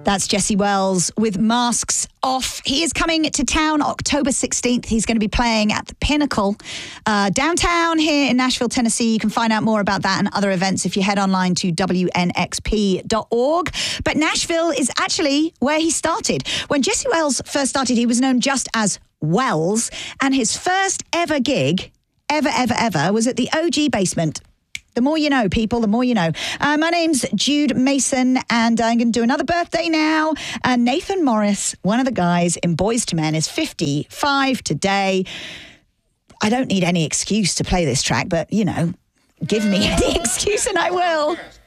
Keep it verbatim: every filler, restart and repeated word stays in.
That's Jesse Wells with Masks Off. He is coming to town October sixteenth. He's going to be playing at the Pinnacle uh, downtown here in Nashville, Tennessee. You can find out more about that and other events if you head online to W N X P dot org. But Nashville is actually where he started. When Jesse Wells first started, he was known just as Wells, and his first ever gig, ever, ever, ever, was at the O G Basement. The more you know, people, the more you know. Uh, my name's Jude Mason, and I'm going to do another birthday now. Uh, Nathan Morris, one of the guys in Boyz two Men, is fifty-five today. I don't need any excuse to play this track, but, you know, give me any excuse and I will.